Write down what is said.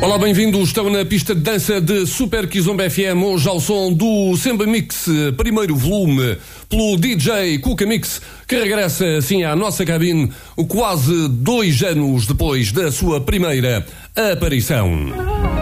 Olá, bem-vindos. Estão na pista de dança de Super Kizomba FM, hoje ao som do Semba Mix, primeiro volume, pelo DJ Cuca Mix, que regressa assim à nossa cabine quase 2 anos depois da sua primeira aparição.